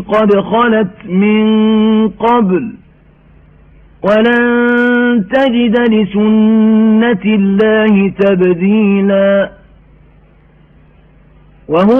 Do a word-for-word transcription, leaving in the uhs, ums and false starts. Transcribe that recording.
قد خلت من قبل ولن تجد لسنة الله تبديلا. وهو